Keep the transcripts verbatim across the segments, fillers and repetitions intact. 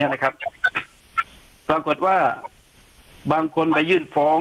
เนี่ยนะครับปรากฏว่าบางคนไปยื่นฟ้อง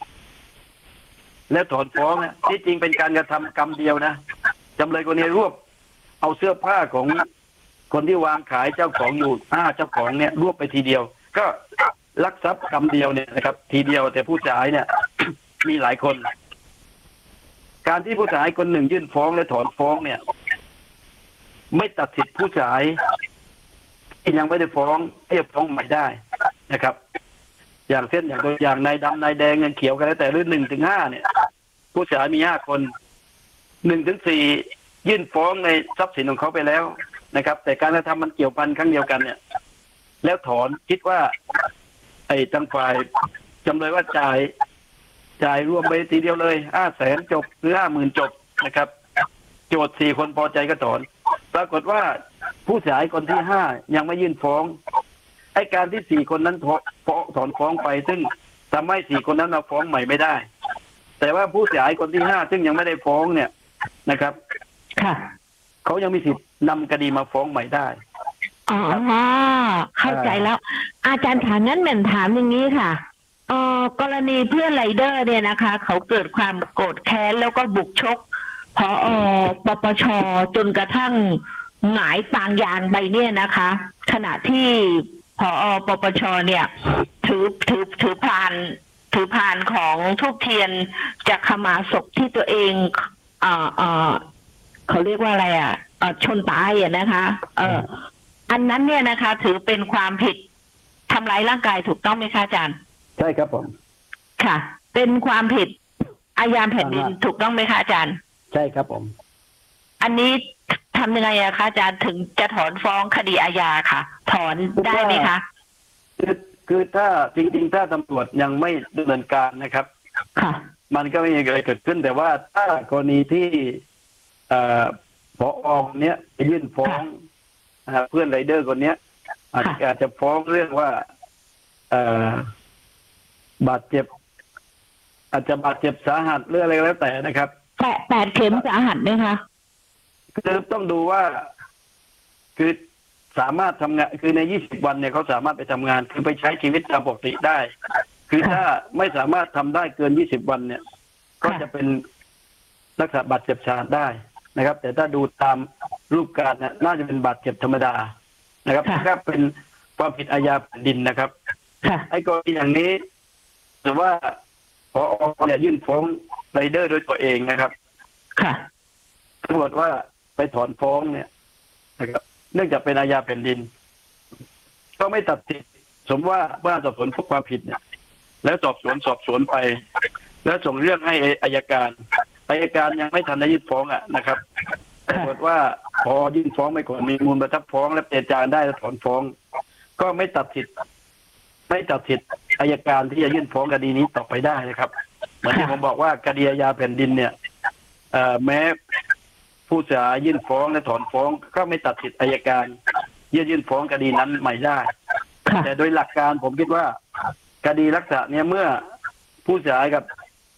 แล้วถอนฟ้องนะที่จริงเป็นการกระทำกรรมเดียวนะจำเลยคนนี้รวบเอาเสื้อผ้าของคนที่วางขายเจ้าของอยู่ห้าเจ้าของเนี่ยรวบไปทีเดียวก็ลักทรัพย์กรรมเดียวเนี่ยนะครับทีเดียวแต่ผู้เสียหายเนี่ย มีหลายคนการที่ผู้เสียหายคนหนึ่งยื่นฟ้องและถอนฟ้องเนี่ยไม่ตัดสิทธิผู้เสียหายที่ยังไม่ได้ฟ้องให้ฟ้องใหม่ได้นะครับ อย่างเช่นอย่างตัวอย่างนายดำนายแดงเงินเขียวกันแล้วแต่รุ่นหนึ่งถึงห้าเนี่ยผู้เสียหายมีห้าคนหนึ่งถึงสี่ยื่นฟ้องในทรัพย์สินของเขาไปแล้วนะครับแต่การกระทำมันเกี่ยวพันครั้งเดียวกันเนี่ยแล้วถอนคิดว่าไอ้ทางฝ่ายจำเลยว่าจ่ายจ่ายรวมไปทีเดียวเลยห้าแสนจบหรือห้าหมื่นจบนะครับโจทย์สี่คนพอใจก็ถอนปรากฏว่าผู้เสียหายคนที่ห้ายังไม่ยื่นฟ้องไอ้การที่สี่คนนั้นฟ้องถอนฟ้องไปซึ่งทำให้สี่คนนั้นมาฟ้องใหม่ไม่ได้แต่ว่าผู้เสียหายคนที่ห้าซึ่งยังไม่ได้ฟ้องเนี่ยนะครับค่ะเขายังมีสิทธิ์นำคดีมาฟ้องใหม่ได้อ๋อเข้าใจแล้ว อาจารย์ถามงั้นเหมือนถามอย่างนี้ค่ะเอ่อกรณีเพื่อนไรเดอร์เนี่ยนะคะเขาเกิดความโกรธแค้นแล้วก็บุกชกพอปปชจนกระทั่งหงายปางยางไปเนี่ยนะคะขณะที่พอปปชเนี่ยถือถือถือพานถือพานของทูบเทียนจากขมาศพที่ตัวเองเอ่อเอ่อเขาเรียกว่าอะไรอ่ะชนตายอ่ะนะคะเอออันนั้นเนี่ยนะคะถือเป็นความผิดทำร้ายร่างกายถูกต้องไหมคะอาจารย์ใช่ครับผมค่ะเป็นความผิดอาญาแผ่นดินถูกต้องไหมคะอาจารย์ใช่ครับผมอันนี้ทำยังไงอะคะอาจารย์ถึงจะถอนฟ้องคดีอาญาค่ะถอนได้ไหมคะคือคือถ้าจริงๆถ้าตำรวจยังไม่ดำเนินการนะครับค่ะมันก็ไม่มีอะไรเกิดขึ้นแต่ว่าถ้ากรณีที่เอ่อผอ.เนี้ยไปยื่นฟ้องเพื่อนไรเดอร์คนเนี้ยอาจจะฟ้องเรื่องว่าเอ่อบาดเจ็บอาจจะบาดเจ็บสาหัสหรืออะไรแล้วแต่นะครับแปดแปดเข็มสาหัสไหมคะคือต้องดูว่าคือสามารถทำงานคือในยี่สิบวันเนี่ยเขาสามารถไปทำงานคือไปใช้ชีวิตตามปกติได้คือถ้าไม่สามารถทำได้เกินยี่สิบวันเนี่ยก็จะเป็นลักษณะบาดเจ็บสาหัสได้นะครับแต่ถ้าดูตามรูปการเนี่ยน่าจะเป็นบาดเจ็บธรรมดานะครับถ้าเป็นความผิดอาญาแผ่นดินนะครับไอ้กรณีอย่างนี้แต่ว่าพอเนี่ยยื่นฟ้องไรเดอร์โดยตัวเองนะครับตำรวจว่าไปถอนฟ้องเนี่ยนะครับเนื่องจากเป็นอาญาแผ่นดินก็ไม่ตัดสินสมว่าเมื่อสอบสวนพบความผิดเนี่ยแล้วสอบสวนสอบสวนไปแล้วส่งเรื่องให้อัยการอัยการยังไม่ทันได้ยื่นฟ้องอ่ะนะครับปรากฏว่าพอยื่นฟ้องไปก่อนมีมูลประทับฟ้องและเจรจาได้แล้วถอนฟ้องก็ไม่ตัดสิทธิ์ไม่ตัดสิทธิ์อัยการที่จะยื่นฟ้องคดีนี้ต่อไปได้นะครับเหมือนที่ผมบอกว่าคดีอาญาแผ่นดินเนี่ยแม้ผู้เสียหายยื่นฟ้องและถอนฟ้องก็ไม่ตัดสิทธิ์อัยการยื่นยื่นฟ้องคดีนั้นใหม่ได้แต่โดยหลักการผมคิดว่าคดีลักษณะนี้เมื่อผู้เสียหายกับ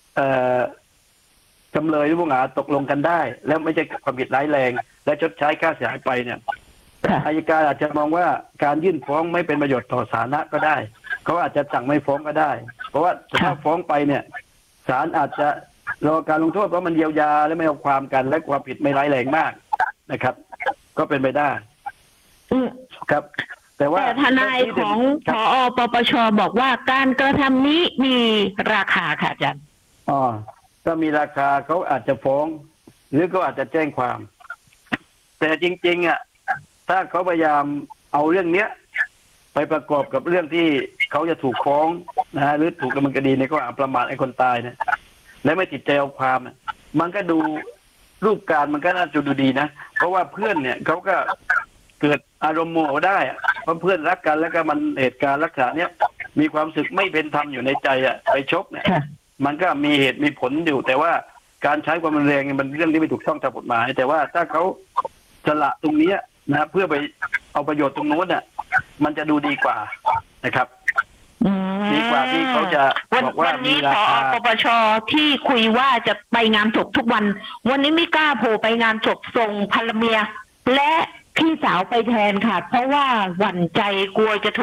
จำเลยหรือผู้ต้องหาตกลงกันได้แล้วไม่ใช่ความผิดร้ายแรงและชดใช้ค่าเสียหายไปเนี่ยอัยการอาจจะมองว่าการยื่นฟ้องไม่เป็นประโยชน์ต่อสาธารณะก็ได้เขาอาจจะสั่งไม่ฟ้องก็ได้เพราะว่าถ้าฟ้องไปเนี่ยศาลอาจจะรอการลงโทษเพราะมันเยียวยาและไม่เอาความกันและความผิดไม่ร้ายแรงมากนะครับก็เป็นไปได้ครับแต่ว่าทนายของผอ.ปปช.บอกว่าการกระทำนี้มีราคาค่ะอาจารย์อ๋อถ้ามีราคาเขาอาจจะฟ้องหรือก็อาจจะแจ้งความแต่จริงๆอ่ะถ้าเขาพยายามเอาเรื่องเนี้ยไปประกอบกับเรื่องที่เขาจะถูกฟ้องนะฮะหรือถูกดำเนินคดีในข้อหาประมาทไอ้คนตายเนี่ยและไม่ติดใจเอาความมันก็ดูรูปการมันก็น่าจะดูดีนะเพราะว่าเพื่อนเนี่ยเขาก็เกิดอารมณ์โมโหได้เพราะเพื่อนรักกันแล้วก็มันเหตุการณ์ลักษณะเนี้ยมีความสึกไม่เป็นธรรมอยู่ในใจอ่ะไปชกเนี่ยมันก็มีเหตุมีผลอยู่แต่ว่าการใช้ความรุนแรงมันเรื่องที่ไม่ถูกต้องตามกฎหมายแต่ว่าถ้าเขาสละตรงนี้นะเพื่อไปเอาประโยชน์ตรงโน้นเนี่ยมันจะดูดีกว่านะครับดีกว่าที่เขาจะบอกว่ามีราคาปปช.ที่คุยว่าจะไปงานศพทุกวันวันนี้ไม่กล้าโผล่ไปงานศพส่งภรรเมียและพี่สาวไปแทนค่ะเพราะว่าหวั่นใจกลัวจะถูก